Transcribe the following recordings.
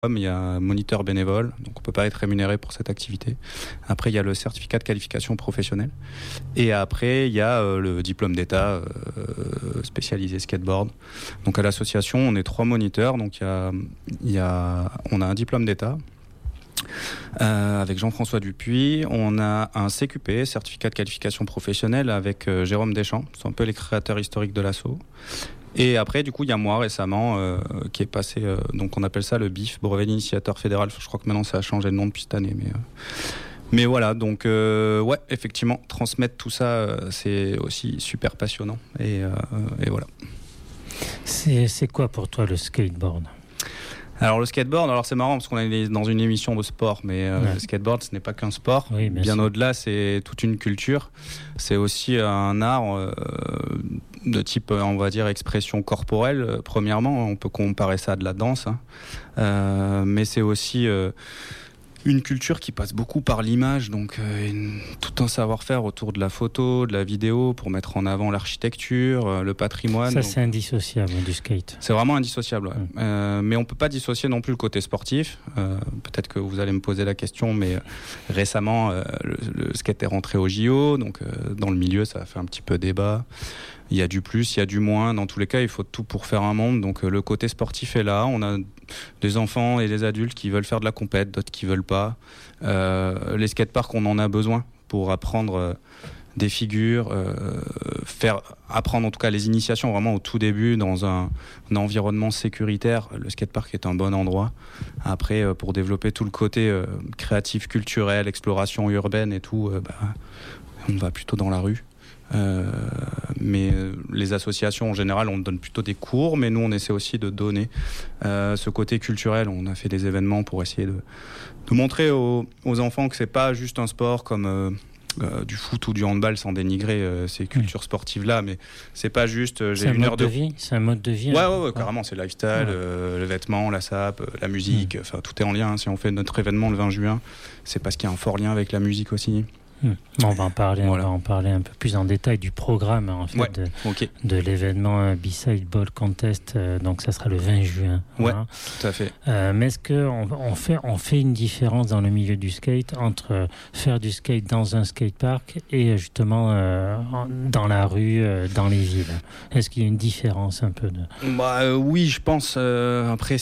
il y a un moniteur bénévole, donc on peut pas être rémunéré pour cette activité. Après, il y a le certificat de qualification professionnelle. Et après, il y a le diplôme d'État spécialisé skateboard. Donc à l'association, on est 3 moniteurs. Donc on a un diplôme d'État avec Jean-François Dupuis. On a un CQP, certificat de qualification professionnelle, avec Jérôme Deschamps. C'est un peu les créateurs historiques de l'asso. Et après, du coup, il y a moi récemment qui est passé, donc on appelle ça le BIF, brevet d'initiateur fédéral. Je crois que maintenant ça a changé de nom depuis cette année, mais voilà. Donc ouais, effectivement, transmettre tout ça, c'est aussi super passionnant. Et voilà. C'est quoi pour toi le skateboard ? Alors le skateboard, alors c'est marrant parce qu'on est dans une émission de sport, mais le skateboard, ce n'est pas qu'un sport. Oui, bien au-delà, c'est toute une culture. C'est aussi un art de type, on va dire, expression corporelle. Premièrement, on peut comparer ça à de la danse, hein. Mais c'est aussi une culture qui passe beaucoup par l'image, donc tout un savoir-faire autour de la photo, de la vidéo, pour mettre en avant l'architecture, le patrimoine. Ça, c'est indissociable du skate. C'est vraiment indissociable, ouais. Mais on peut pas dissocier non plus le côté sportif. Peut-être que vous allez me poser la question, mais récemment, le skate est rentré au JO, donc dans le milieu, ça a fait un petit peu débat. Il y a du plus, il y a du moins. Dans tous les cas, il faut tout pour faire un monde. Donc le côté sportif est là. On a des enfants et des adultes qui veulent faire de la compète, d'autres qui veulent pas. Les skateparks, on en a besoin pour apprendre des figures, apprendre en tout cas les initiations vraiment au tout début dans un environnement sécuritaire. Le skatepark est un bon endroit. Après, pour développer tout le côté créatif, culturel, exploration urbaine et tout, on va plutôt dans la rue. Mais les associations en général, on donne plutôt des cours, mais nous on essaie aussi de donner ce côté culturel. On a fait des événements pour essayer de montrer aux enfants que c'est pas juste un sport comme du foot ou du handball, sans dénigrer ces cultures sportives là, mais c'est pas juste j'ai une heure de vie, c'est un mode de vie. Ouais, carrément, c'est le lifestyle, le vêtement, la sape, la musique, enfin tout est en lien. Si on fait notre événement le 20 juin, c'est parce qu'il y a un fort lien avec la musique aussi. On va en parler un peu plus en détail du programme en fait, de l'événement B-Side Ball Contest. Donc ça sera le 20 juin. Ouais, tout à fait. Mais est-ce qu'on fait une différence dans le milieu du skate entre faire du skate dans un skatepark et justement dans la rue, dans les villes ? Est-ce qu'il y a une différence un peu oui, je pense. Après,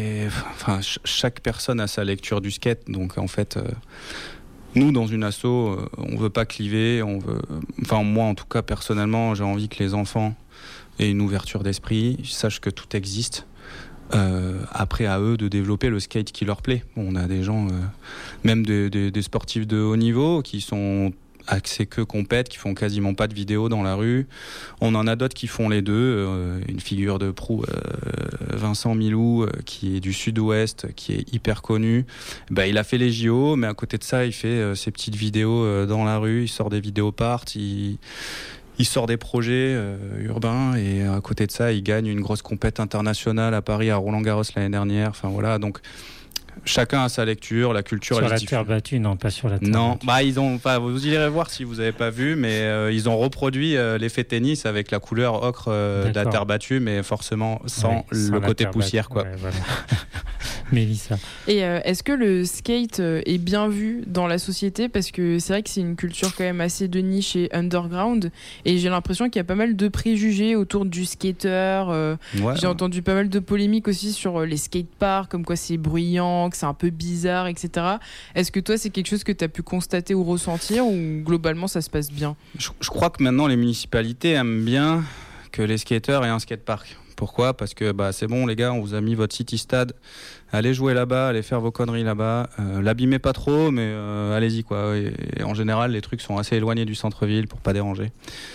chaque personne a sa lecture du skate. Donc en fait... Nous, dans une asso, on veut pas cliver. Moi, en tout cas, personnellement, j'ai envie que les enfants aient une ouverture d'esprit, sachent que tout existe. Après, à eux de développer le skate qui leur plaît. On a des gens, même des sportifs de haut niveau, qui sont axés que compète, qui font quasiment pas de vidéos dans la rue. On en a d'autres qui font les deux. Une figure de proue, Vincent Milou, qui est du sud-ouest, qui est hyper connu. Il a fait les JO, mais à côté de ça, il fait ses petites vidéos dans la rue. Il sort des vidéoparts, il sort des projets urbains, et à côté de ça, il gagne une grosse compète internationale à Paris, à Roland-Garros l'année dernière. Enfin voilà, donc chacun a sa lecture, la culture. Sur la terre battue, non, pas sur la terre battue. Vous irez voir si vous n'avez pas vu, mais ils ont reproduit l'effet tennis avec la couleur ocre de la terre battue, mais forcément sans le côté poussière, quoi. Ouais, voilà. Mélissa. Et est-ce que le skate est bien vu dans la société ? Parce que c'est vrai que c'est une culture quand même assez de niche et underground, et j'ai l'impression qu'il y a pas mal de préjugés autour du skater. J'ai entendu pas mal de polémiques aussi sur les skateparks, comme quoi c'est bruyant, que c'est un peu bizarre, etc. Est-ce que toi, c'est quelque chose que tu as pu constater ou ressentir, ou globalement ça se passe bien ? Je crois que maintenant les municipalités aiment bien que les skateurs aient un skatepark. Pourquoi ? Parce que c'est bon les gars, on vous a mis votre city stade, allez jouer là-bas, allez faire vos conneries là-bas, l'abîmez pas trop, mais allez-y quoi. Et en général, les trucs sont assez éloignés du centre-ville pour pas déranger.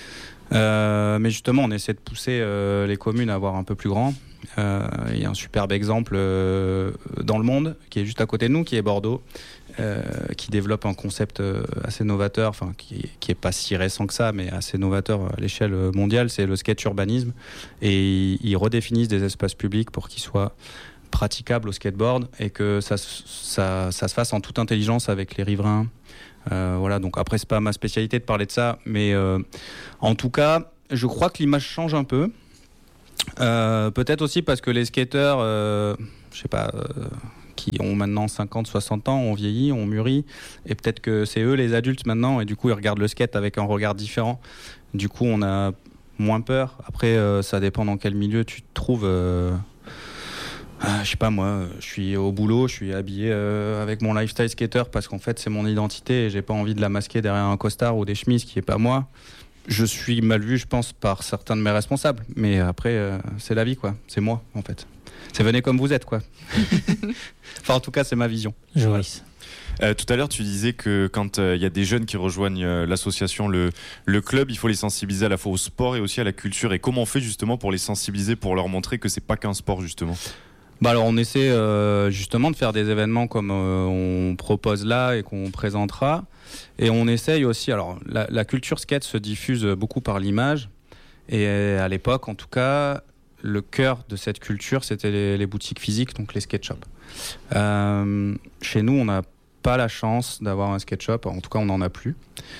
Mais justement, on essaie de pousser les communes à avoir un peu plus grand. Il y a un superbe exemple dans le monde qui est juste à côté de nous, qui est Bordeaux, qui développe un concept assez novateur, qui est pas si récent que ça, mais assez novateur à l'échelle mondiale. C'est le skate urbanisme, et ils redéfinissent des espaces publics pour qu'ils soient praticables au skateboard, et que ça se fasse en toute intelligence avec les riverains. Donc après, c'est pas ma spécialité de parler de ça, mais en tout cas, je crois que l'image change un peu. Peut-être aussi parce que les skateurs, qui ont maintenant 50, 60 ans, ont vieilli, ont mûri, et peut-être que c'est eux les adultes maintenant, et du coup ils regardent le skate avec un regard différent. Du coup on a moins peur. Après ça dépend dans quel milieu tu te trouves. Je sais pas moi, je suis au boulot, je suis habillé avec mon lifestyle skater parce qu'en fait c'est mon identité et j'ai pas envie de la masquer derrière un costard ou des chemises qui est pas moi. Je suis mal vu, je pense, par certains de mes responsables, mais après c'est la vie quoi, c'est moi en fait. C'est venez comme vous êtes quoi. Enfin en tout cas c'est ma vision. Joris. Tout à l'heure, tu disais que quand il y a des jeunes qui rejoignent l'association, le club, il faut les sensibiliser à la fois au sport et aussi à la culture. Et comment on fait justement pour les sensibiliser, pour leur montrer que c'est pas qu'un sport justement ? Alors on essaie justement de faire des événements comme on propose là et qu'on présentera. Et on essaye aussi, alors la culture skate se diffuse beaucoup par l'image. Et à l'époque, en tout cas, le cœur de cette culture, c'était les boutiques physiques, donc les skate shops. Chez nous, on n'a pas la chance d'avoir un skate shop, en tout cas on n'en a plus.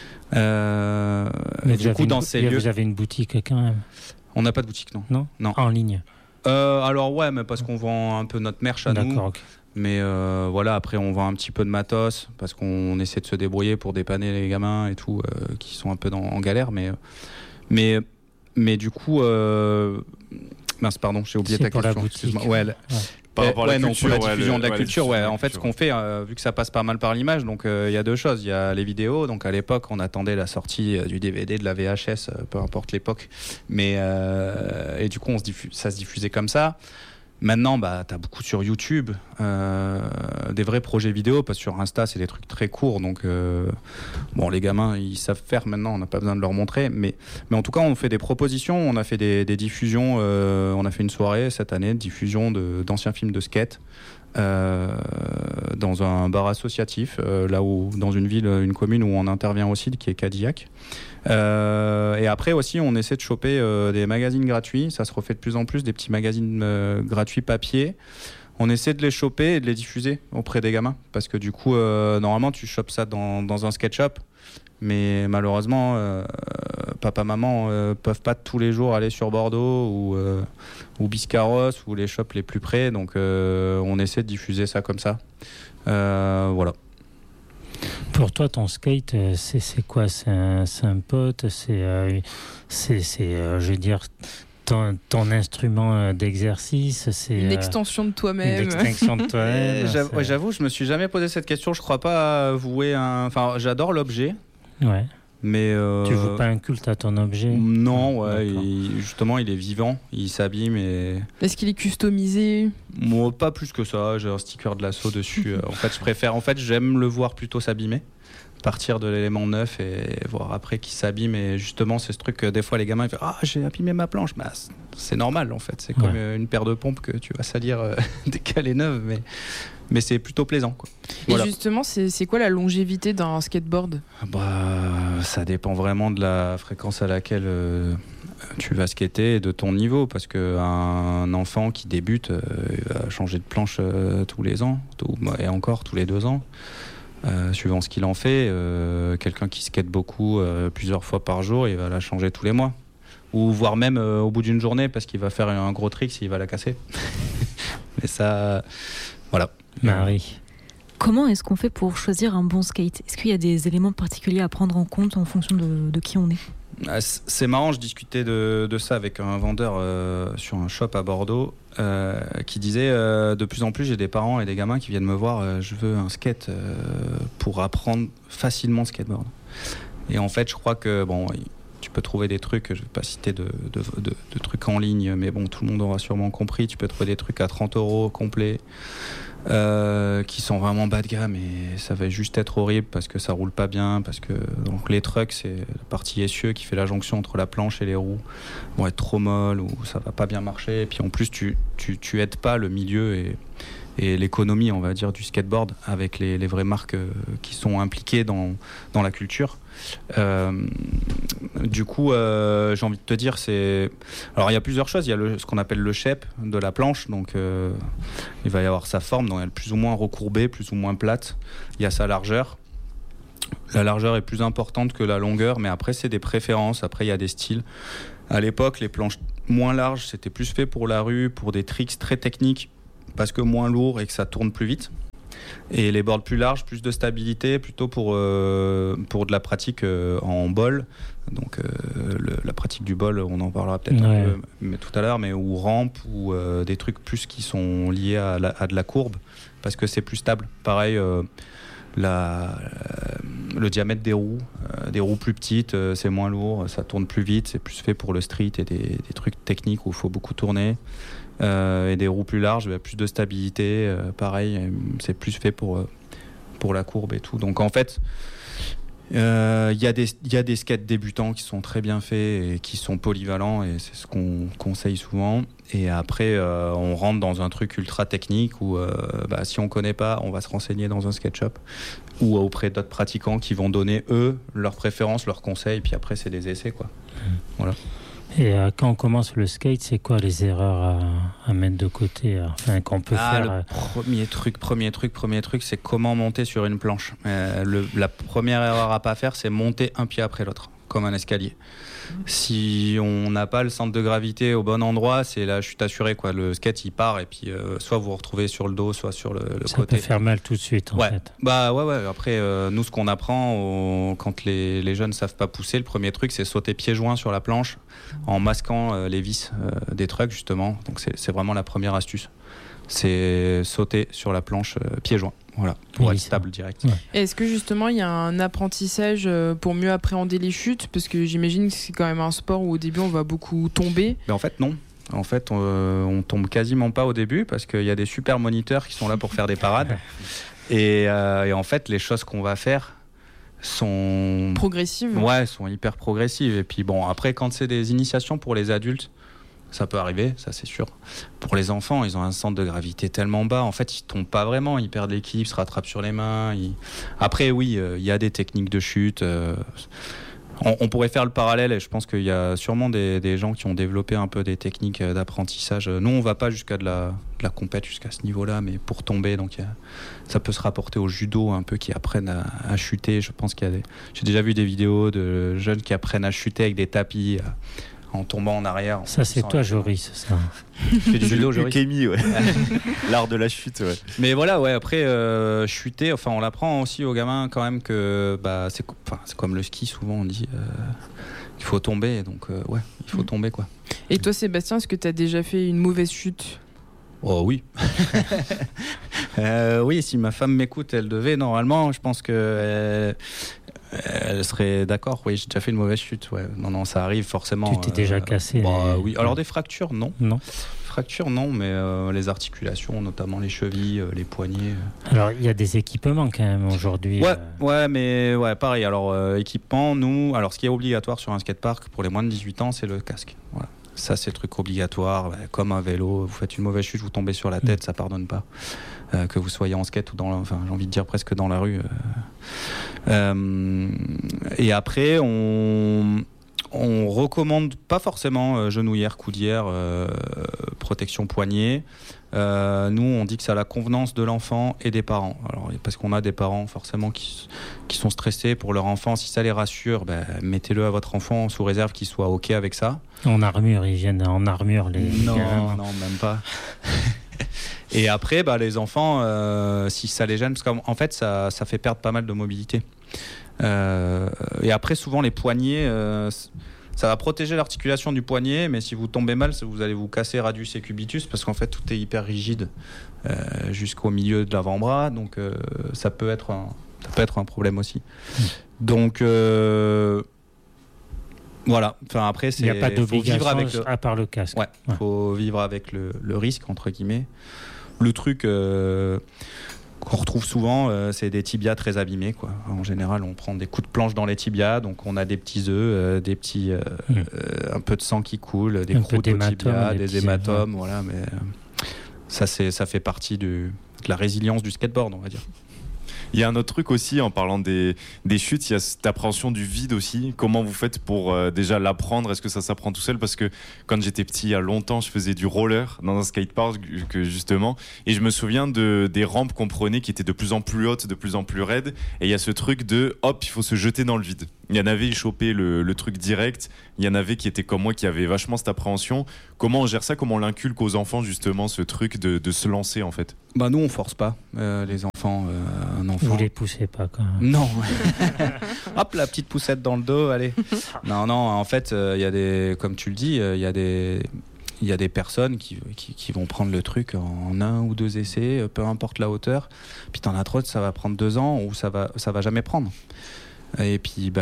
Mais du coup, dans ces lieux... Vous avez une boutique quand même ? On n'a pas de boutique, non. Non. En ligne. Alors ouais, mais parce qu'on vend un peu notre merch à nous. Okay. Mais voilà, après on vend un petit peu de matos parce qu'on essaie de se débrouiller pour dépanner les gamins et tout qui sont un peu en galère. Mais du coup, mince, pardon, j'ai oublié ta question. Excuse-moi. Ouais. Par rapport à la culture, pour la diffusion de la culture, en fait, ce qu'on fait, vu que ça passe pas mal par l'image, donc il y a deux choses. Il y a les vidéos, donc à l'époque, on attendait la sortie du DVD, de la VHS, peu importe l'époque. Mais et du coup, ça se diffusait comme ça. Maintenant, t'as beaucoup sur YouTube des vrais projets vidéo, parce que sur Insta, c'est des trucs très courts. Donc, les gamins, ils savent faire maintenant, on n'a pas besoin de leur montrer. Mais en tout cas, on fait des propositions, on a fait des diffusions. On a fait une soirée cette année de diffusion d'anciens films de skate dans un bar associatif, là où, dans une commune où on intervient aussi, qui est Cadillac. Et après aussi on essaie de choper des magazines gratuits, ça se refait de plus en plus, des petits magazines gratuits papier. On essaie de les choper et de les diffuser auprès des gamins parce que du coup normalement tu chopes ça dans un skate shop, mais malheureusement papa maman peuvent pas tous les jours aller sur Bordeaux ou Biscarrosse ou les shops les plus près, donc on essaie de diffuser ça comme ça. Voilà. Pour toi, ton skate, c'est quoi ? C'est un pote ? Je veux dire, ton instrument d'exercice, c'est une extension de toi-même. J'avoue, je me suis jamais posé cette question. Je crois pas vouer Enfin, j'adore l'objet. Ouais. Mais tu voues pas un culte à ton objet ? Non, ouais. Justement, il est vivant, il s'abîme. Est-ce qu'il est customisé ? Moi, pas plus que ça. J'ai un sticker de l'assaut dessus. En fait, j'aime le voir plutôt s'abîmer. Partir de l'élément neuf et voir après qui s'abîme. Et justement, c'est ce truc que des fois les gamins ils font j'ai abîmé ma planche. C'est normal en fait. C'est comme une paire de pompes que tu vas salir dès qu'elle est neuve. Mais c'est plutôt plaisant, quoi. Et voilà. Justement, c'est quoi la longévité d'un skateboard ? Ça dépend vraiment de la fréquence à laquelle tu vas skater et de ton niveau. Parce qu'un enfant qui débute, il va changer de planche tous les ans, et encore tous les 2 ans. Suivant ce qu'il en fait, quelqu'un qui skate beaucoup plusieurs fois par jour, il va la changer tous les mois, ou voire même au bout d'une journée parce qu'il va faire un gros trick s'il va la casser. Mais ça, voilà. Marie, comment est-ce qu'on fait pour choisir un bon skate ? Est-ce qu'il y a des éléments particuliers à prendre en compte en fonction de qui on est ? C'est marrant, je discutais de ça avec un vendeur sur un shop à Bordeaux qui disait de plus en plus j'ai des parents et des gamins qui viennent me voir, je veux un skate pour apprendre facilement le skateboard. Et en fait je crois que tu peux trouver des trucs, je ne vais pas citer de trucs en ligne, mais tout le monde aura sûrement compris, tu peux trouver des trucs à 30 € complets qui sont vraiment bas de gamme et ça va juste être horrible parce que ça roule pas bien, parce que donc les trucks, c'est la partie essieu qui fait la jonction entre la planche et les roues, vont être trop molles ou ça va pas bien marcher, et puis en plus tu aides pas le milieu et l'économie, on va dire, du skateboard avec les vraies marques qui sont impliquées dans la culture. Du coup, j'ai envie de te dire, alors il y a plusieurs choses. Il y a ce qu'on appelle le shape de la planche, donc il va y avoir sa forme, donc elle est plus ou moins recourbée, plus ou moins plate. Il y a sa largeur. La largeur est plus importante que la longueur, mais après c'est des préférences. Après il y a des styles. À l'époque, les planches moins larges, c'était plus fait pour la rue, pour des tricks très techniques, parce que moins lourd et que ça tourne plus vite. Et les boards plus larges, plus de stabilité, plutôt pour de la pratique en bol. Donc la pratique du bol, on en parlera peut-être un peu mais tout à l'heure, mais ou rampe ou des trucs plus qui sont liés à de la courbe, parce que c'est plus stable. Pareil, le diamètre des roues plus petites, c'est moins lourd, ça tourne plus vite, c'est plus fait pour le street et des trucs techniques où il faut beaucoup tourner. Et des roues plus larges, plus de stabilité, pareil, c'est plus fait pour la courbe et tout. Donc en fait, il y a des skates débutants qui sont très bien faits et qui sont polyvalents, et c'est ce qu'on conseille souvent. Et après, on rentre dans un truc ultra technique où si on connaît pas, on va se renseigner dans un skate shop ou auprès d'autres pratiquants qui vont donner eux leurs préférences, leurs conseils, et puis après c'est des essais, quoi. Voilà. Et quand on commence le skate, c'est quoi les erreurs à mettre de côté, qu'on peut faire? Le premier truc, c'est comment monter sur une planche. La première erreur à pas faire, c'est monter un pied après l'autre, comme un escalier. Si on n'a pas le centre de gravité au bon endroit, c'est la chute assurée, quoi. Le skate, il part, et puis soit vous vous retrouvez sur le dos, soit sur le côté. Ça peut faire mal tout de suite, en fait. Ouais. Après, nous, ce qu'on apprend quand les jeunes savent pas pousser, le premier truc, c'est sauter pieds joints sur la planche en masquant les vis des trucks, justement. Donc c'est vraiment la première astuce. C'est sauter sur la planche pieds joints. Voilà, pour être stable direct. Ouais. Est-ce que justement il y a un apprentissage pour mieux appréhender les chutes? Parce que j'imagine que c'est quand même un sport où au début on va beaucoup tomber. Mais en fait non. En fait on tombe quasiment pas au début, parce qu'il y a des super moniteurs qui sont là pour faire des parades. Et en fait les choses qu'on va faire sont progressives. Ouais, sont hyper progressives. Et puis bon, après quand c'est des initiations pour les adultes, ça peut arriver, ça c'est sûr. Pour les enfants, ils ont un centre de gravité tellement bas, en fait, ils tombent pas vraiment, ils perdent l'équilibre, se rattrapent sur les mains. Après, oui, il y a des techniques de chute. On pourrait faire le parallèle, et je pense qu'il y a sûrement des gens qui ont développé un peu des techniques d'apprentissage. Nous, on va pas jusqu'à de la compète, jusqu'à ce niveau-là, mais pour tomber, donc ça peut se rapporter au judo, un peu, qui apprennent à chuter. Je pense j'ai déjà vu des vidéos de jeunes qui apprennent à chuter avec des tapis, en tombant en arrière. Ça, c'est toi, Joris, ça. Je fais du judo, Joris. Kémy, ouais. L'art de la chute, ouais. Mais voilà, ouais, après, chuter, on l'apprend aussi aux gamins quand même que c'est comme le ski, souvent on dit qu'il faut tomber, donc il faut tomber, quoi. Et toi, Sébastien, est-ce que tu as déjà fait une mauvaise chute? Oh oui. Oui, si ma femme m'écoute, elle devait, normalement, je pense que... elle serait d'accord. Oui, j'ai déjà fait une mauvaise chute. Ouais. Non, ça arrive forcément. Tu t'es déjà cassé? Oui. Alors des fractures, non. Fractures, non, mais les articulations, notamment les chevilles, les poignets. Alors il y a des équipements quand même aujourd'hui. Ouais, mais pareil. Alors équipement, nous, alors ce qui est obligatoire sur un skatepark pour les moins de 18 ans, c'est le casque. Voilà. Ça, c'est le truc obligatoire, comme un vélo. Vous faites une mauvaise chute, vous tombez sur la tête, ça pardonne pas. Que vous soyez en skate ou j'ai envie de dire presque dans la rue. Et après, on recommande pas forcément genouillère, coudière, protection poignet. Nous, on dit que c'est à la convenance de l'enfant et des parents. Alors, parce qu'on a des parents forcément qui sont stressés pour leur enfant. Si ça les rassure, mettez-le à votre enfant sous réserve qu'il soit OK avec ça. En armure, ils viennent en armure, les Non, même pas. Et après, les enfants, si ça les gêne, parce qu'en fait, ça fait perdre pas mal de mobilité. Et après, souvent, les poignets, ça va protéger l'articulation du poignet, mais si vous tombez mal, vous allez vous casser radius et cubitus, parce qu'en fait, tout est hyper rigide jusqu'au milieu de l'avant-bras, donc ça peut être un problème aussi. Donc voilà. Enfin, après, il n'y a pas d'obligation à part le casque. Ouais. Faut vivre avec le risque, entre guillemets. Le truc qu'on retrouve souvent, c'est des tibias très abîmés, quoi. En général, on prend des coups de planche dans les tibias, donc on a des petits œufs, un peu de sang qui coule, des croûtes au tibia, des hématomes, voilà. Mais ça fait partie de la résilience du skateboard, on va dire. Il y a un autre truc aussi, en parlant des chutes, il y a cette appréhension du vide aussi. Comment vous faites pour déjà l'apprendre? Est-ce que ça s'apprend tout seul? Parce que quand j'étais petit, il y a longtemps, je faisais du roller dans un skatepark, justement, et je me souviens des rampes qu'on prenait qui étaient de plus en plus hautes, de plus en plus raides, et il y a ce truc de hop, il faut se jeter dans le vide. Il y en avait, ils chopaient le truc direct. Il y en avait qui étaient comme moi, qui avaient vachement cette appréhension. Comment on gère ça? Comment on l'inculque aux enfants, justement, ce truc de se lancer, en fait? Bah nous, on force pas les enfants. Un enfant. Vous les poussez pas, quand même. Non. Hop, la petite poussette dans le dos, allez. Non, en fait, il y a des, comme tu le dis, il y a des personnes qui vont prendre le truc en 1 ou 2 essais, peu importe la hauteur. Puis t'en as trop, ça va prendre 2 ans ou ça va jamais prendre. Et puis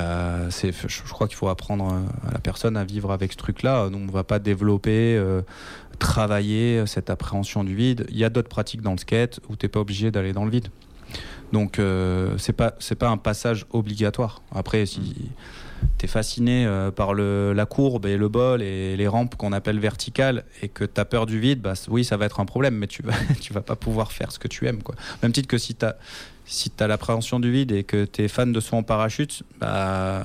je crois qu'il faut apprendre à la personne à vivre avec ce truc-là. Donc on va pas développer, travailler cette appréhension du vide. Il y a d'autres pratiques dans le skate où t'es pas obligé d'aller dans le vide. Donc c'est pas un passage obligatoire. Après, si t'es fasciné par la courbe et le bol et les rampes qu'on appelle verticales et que t'as peur du vide, bah oui, ça va être un problème, mais tu vas pas pouvoir faire ce que tu aimes, quoi. Même titre que si t'as l'appréhension du vide et que t'es fan de saut en parachute, bah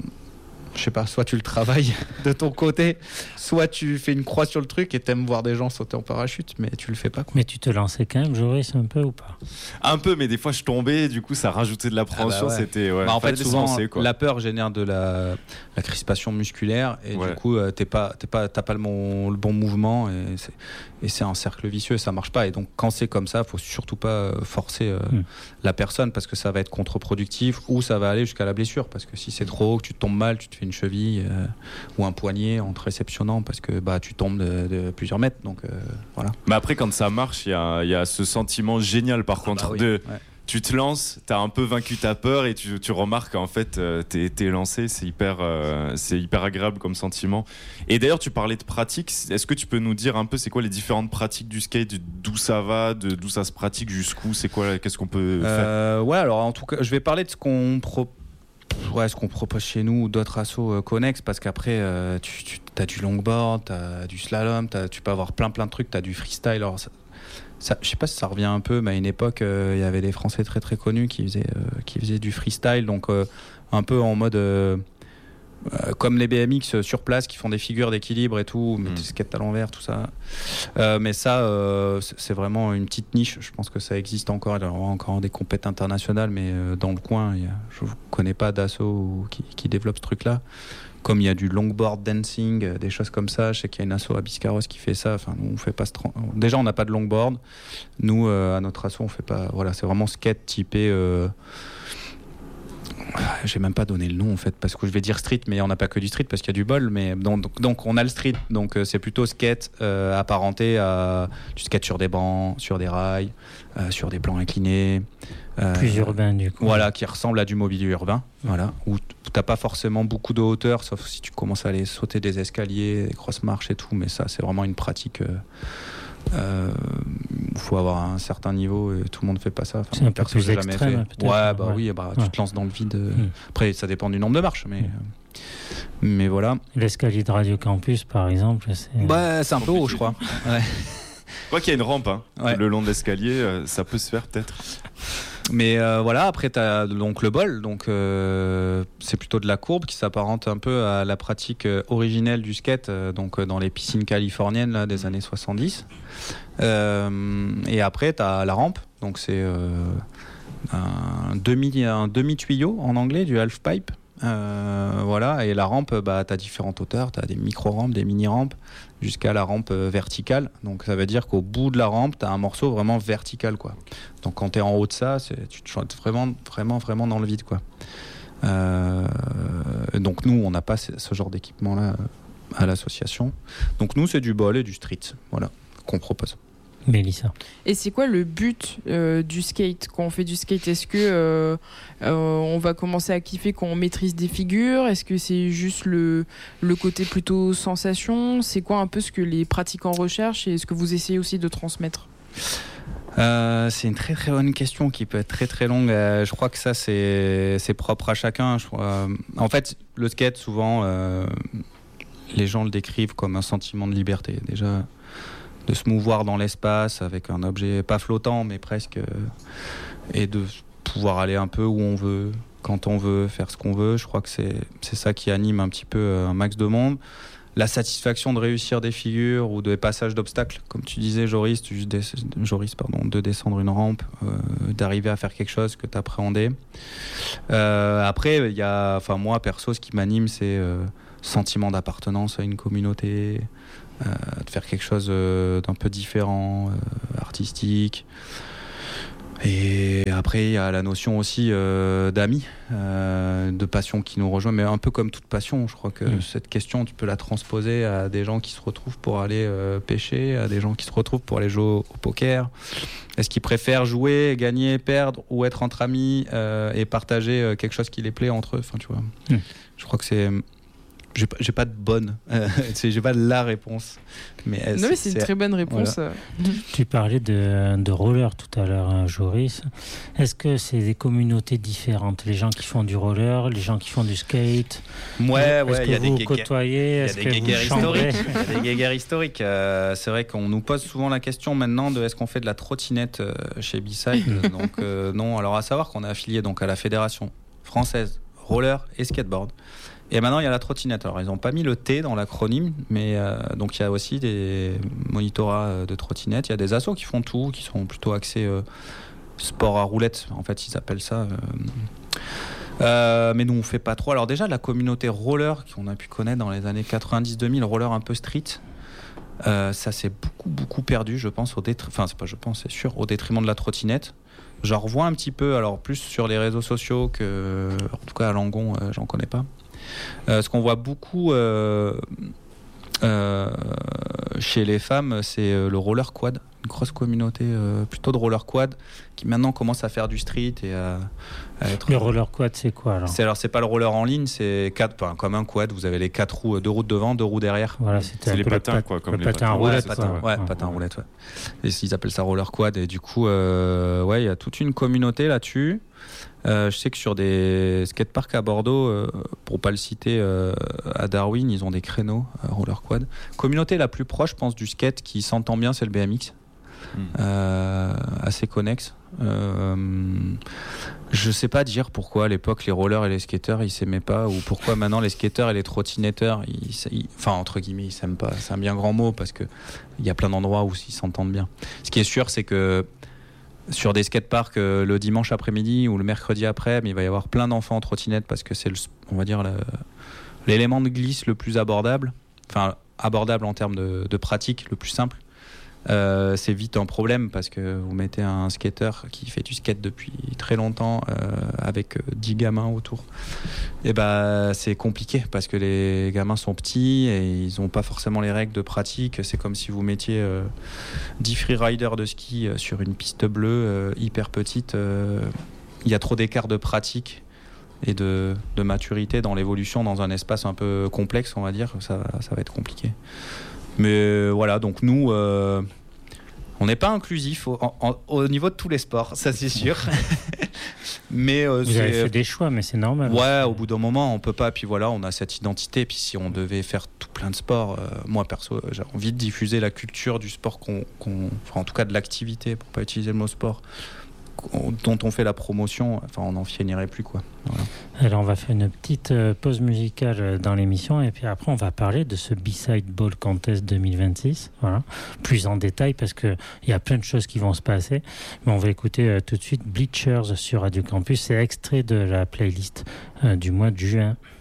je sais pas, soit tu le travailles de ton côté, soit tu fais une croix sur le truc et t'aimes voir des gens sauter en parachute, mais tu le fais pas, quoi. Mais tu te lançais quand même, Joris, un peu ou pas? Un peu, mais des fois je tombais, du coup ça rajoutait de l'appréhension. C'était en fait souvent la peur génère de la crispation musculaire et du coup t'as pas le bon mouvement et c'est un cercle vicieux, ça marche pas. Et donc quand c'est comme ça, faut surtout pas forcer la personne, parce que ça va être contre-productif ou ça va aller jusqu'à la blessure, parce que si c'est trop haut, que tu tombes mal, tu te fais une cheville ou un poignet en te réceptionnant parce que tu tombes de plusieurs mètres, donc voilà. Mais après quand ça marche, il y a ce sentiment génial par contre tu te lances, t'as un peu vaincu ta peur et tu remarques qu'en fait t'es lancé. C'est hyper agréable comme sentiment. Et d'ailleurs tu parlais de pratique, est-ce que tu peux nous dire un peu c'est quoi les différentes pratiques du skate, d'où ça va, d'où ça se pratique, jusqu'où, c'est quoi, qu'est-ce qu'on peut faire? Ouais, alors en tout cas je vais parler de ce qu'on propose chez nous ou d'autres assos connexes, parce qu'après tu as du longboard, tu as du slalom, tu peux avoir plein de trucs, tu as du freestyle. Alors je sais pas si ça revient un peu, mais à une époque il y avait des Français très très connus qui faisaient du freestyle, donc un peu en mode comme les BMX sur place qui font des figures d'équilibre et tout, mais des skates à l'envers, tout ça. Mais ça, c'est vraiment une petite niche. Je pense que ça existe encore. Il y aura encore des compétitions internationales, mais dans le coin, je ne connais pas d'asso qui développe ce truc-là. Comme il y a du longboard dancing, des choses comme ça. Je sais qu'il y a une asso à Biscarrosse qui fait ça. Enfin, nous, on fait pas déjà, on n'a pas de longboard. Nous, à notre asso, on fait pas. Voilà, c'est vraiment skate typé. J'ai même pas donné le nom en fait, parce que je vais dire street, mais on n'a pas que du street parce qu'il y a du bol, mais donc on a le street, donc c'est plutôt skate apparenté à du skate sur des bancs, sur des rails, sur des plans inclinés, plus urbain du coup. Voilà, qui ressemble à du mobilier urbain, voilà, où t'as pas forcément beaucoup de hauteur, sauf si tu commences à aller sauter des escaliers, des grosses marches et tout, mais ça c'est vraiment une pratique. Il faut avoir un certain niveau et tout le monde fait pas ça. Enfin, c'est un peu plus extrême, peut-être. Oui, tu te lances dans le vide. Après, ça dépend du nombre de marches, mais voilà. L'escalier de Radio Campus, par exemple, c'est un peu haut, je crois. Ouais. Je crois qu'il y a une rampe le long de l'escalier, ça peut se faire peut-être. Mais voilà, après tu as donc le bol, donc c'est plutôt de la courbe qui s'apparente un peu à la pratique originelle du skate, donc dans les piscines californiennes là, des années 70. Et après tu as la rampe, donc c'est un demi-tuyau en anglais, du half pipe. Voilà, et la rampe, t'as différentes hauteurs, t'as des micro-rampes, des mini-rampes, jusqu'à la rampe verticale. Donc ça veut dire qu'au bout de la rampe, t'as un morceau vraiment vertical, quoi. Donc quand t'es en haut de ça, tu te chantes vraiment dans le vide, quoi. Donc nous, on n'a pas ce genre d'équipement-là à l'association. Donc nous, c'est du bol et du street, voilà, qu'on propose. Mélissa. Et c'est quoi le but du skate quand on fait du skate? Est-ce que on va commencer à kiffer quand on maîtrise des figures? Est-ce que c'est juste le côté plutôt sensation? C'est quoi un peu ce que les pratiquants recherchent et ce que vous essayez aussi de transmettre? C'est une très très bonne question qui peut être très très longue. Je crois que ça c'est propre à chacun. En fait, le skate souvent les gens le décrivent comme un sentiment de liberté déjà. De se mouvoir dans l'espace avec un objet pas flottant mais presque, et de pouvoir aller un peu où on veut, quand on veut, faire ce qu'on veut. Je crois que c'est ça qui anime un petit peu un max de monde. La satisfaction de réussir des figures ou des passages d'obstacles, comme tu disais Joris, de descendre une rampe, d'arriver à faire quelque chose que tu appréhendais. Après, moi perso, ce qui m'anime, c'est sentiment d'appartenance à une communauté, de faire quelque chose d'un peu différent, artistique. Et après, il y a la notion aussi d'amis, de passion qui nous rejoint, mais un peu comme toute passion, je crois que cette question, tu peux la transposer à des gens qui se retrouvent pour aller pêcher, à des gens qui se retrouvent pour aller jouer au poker. Est-ce qu'ils préfèrent jouer, gagner, perdre, ou être entre amis et partager quelque chose qui les plaît entre eux? Enfin, tu vois. Je crois que c'est... J'ai pas de bonne, j'ai pas de la réponse. Mais c'est une très bonne réponse. Voilà. Tu parlais de roller tout à l'heure, hein, Joris. Est-ce que c'est des communautés différentes? Les gens qui font du roller, les gens qui font du skate? Ouais, il y a des guéguerres historiques. C'est vrai qu'on nous pose souvent la question maintenant de est-ce qu'on fait de la trottinette chez B-Side. Donc non. Alors à savoir qu'on est affilié donc à la Fédération française roller et skateboard. Et maintenant, il y a la trottinette. Alors, ils n'ont pas mis le T dans l'acronyme, mais donc il y a aussi des monitorats de trottinette. Il y a des assos qui font tout, qui sont plutôt axés sport à roulette. En fait, ils appellent ça. Mais nous, on ne fait pas trop. Alors déjà, la communauté roller qu'on a pu connaître dans les années 90-2000, roller un peu street, ça s'est beaucoup perdu, je pense, c'est sûr, au détriment de la trottinette. J'en revois un petit peu, alors plus sur les réseaux sociaux que, en tout cas à Langon, j'en connais pas. Ce qu'on voit beaucoup chez les femmes, c'est le roller quad, une grosse communauté plutôt de roller quad qui maintenant commence à faire du street et à être... Le roller quad, c'est quoi alors? C'est pas le roller en ligne, c'est comme un quad, vous avez les 4 roues, 2 roues devant, 2 roues derrière. Voilà, c'est les patins, quoi, comme les patins à roulette. Patins à roulette, ouais. Et ils appellent ça roller quad, et du coup, il y a toute une communauté là-dessus. Je sais que sur des skateparks à Bordeaux, pour pas le citer, à Darwin, ils ont des créneaux roller quad. Communauté la plus proche, je pense, du skate qui s'entend bien, c'est le BMX. Assez connexe. Je sais pas dire pourquoi à l'époque les rollers et les skateurs ils s'aimaient pas, ou pourquoi maintenant les skateurs et les trottinetteurs enfin entre guillemets ils s'aiment pas. C'est un bien grand mot parce que il y a plein d'endroits où ils s'entendent bien. Ce qui est sûr, c'est que sur des skateparks le dimanche après-midi ou le mercredi après, mais il va y avoir plein d'enfants en trottinette parce que c'est on va dire l'élément de glisse le plus abordable, enfin abordable en termes de pratique, le plus simple. C'est vite un problème parce que vous mettez un skateur qui fait du skate depuis très longtemps avec 10 gamins autour, et c'est compliqué parce que les gamins sont petits et ils n'ont pas forcément les règles de pratique. C'est comme si vous mettiez 10 freeriders de ski sur une piste bleue hyper petite. Il y a trop d'écart de pratique et de maturité dans l'évolution dans un espace un peu complexe, on va dire. Ça va être compliqué. Mais voilà, donc nous, on n'est pas inclusif au niveau de tous les sports, ça c'est sûr. Mais vous avez fait des choix, mais c'est normal. Ouais, au bout d'un moment, on peut pas. Puis voilà, on a cette identité. Puis si on devait faire tout plein de sports, moi perso, j'ai envie de diffuser la culture du sport enfin, en tout cas de l'activité, pour pas utiliser le mot sport, dont on fait la promotion. Enfin, on n'en finirait plus, quoi. Voilà. Alors, on va faire une petite pause musicale dans l'émission et puis après, on va parler de ce B-Side Ball Contest 2026. Voilà. Plus en détail parce qu'il y a plein de choses qui vont se passer. Mais on va écouter tout de suite Bleachers sur Radio Campus. C'est extrait de la playlist du mois de juin.